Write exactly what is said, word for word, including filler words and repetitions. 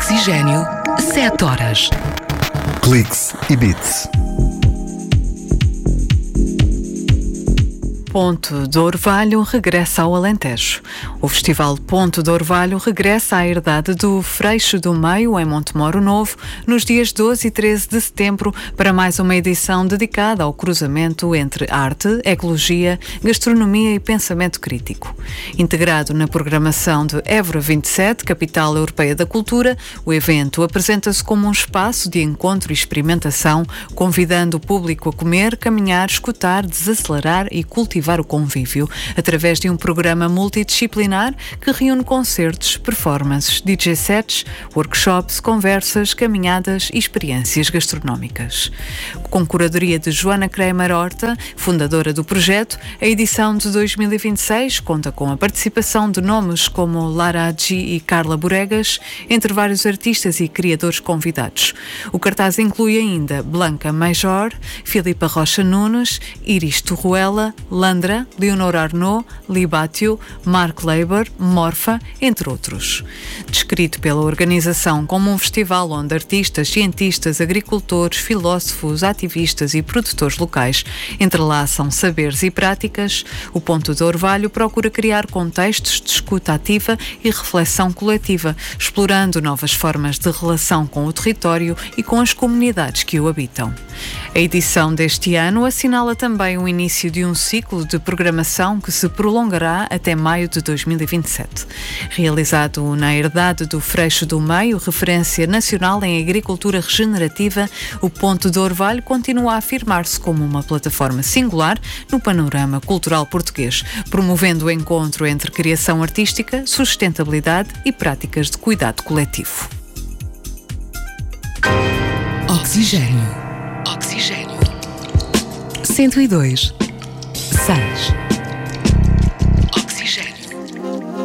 Oxigênio, sete horas. Cliques e Bits. Ponte de Orvalho regressa ao Alentejo. O Festival Ponte de Orvalho regressa à herdade do Freixo do Meio, em Montemoro Novo, nos dias doze e treze de setembro, para mais uma edição dedicada ao cruzamento entre arte, ecologia, gastronomia e pensamento crítico. Integrado na programação de Évora vinte e sete, capital europeia da cultura, o evento apresenta-se como um espaço de encontro e experimentação, convidando o público a comer, caminhar, escutar, desacelerar e cultivar o convívio, através de um programa multidisciplinar que reúne concertos, performances, D J sets, workshops, conversas, caminhadas e experiências gastronómicas. Com curadoria de Joana Kramer Horta, fundadora do projeto, a edição de dois mil e vinte e seis conta com a participação de nomes como Lara Agi e Carla Boregas, entre vários artistas e criadores convidados. O cartaz inclui ainda Blanca Major, Filipa Rocha Nunes, Iris Torruela, Landra, Leonor Arnaud, Libatio, Mark Leiber, Morfa, entre outros. Descrito pela organização como um festival onde artistas, cientistas, agricultores, filósofos, ativistas e produtores locais entrelaçam saberes e práticas, o Ponte de Orvalho procura criar contextos de escuta ativa e reflexão coletiva, explorando novas formas de relação com o território e com as comunidades que o habitam. A edição deste ano assinala também o início de um ciclo de programação que se prolongará até maio de dois mil e vinte e sete. Realizado na herdade do Freixo do Meio, referência nacional em agricultura regenerativa, o Ponte de Orvalho continua a afirmar-se como uma plataforma singular no panorama cultural português, promovendo o encontro entre criação artística, sustentabilidade e práticas de cuidado coletivo. Oxigênio. Oxigênio. cento e dois. São.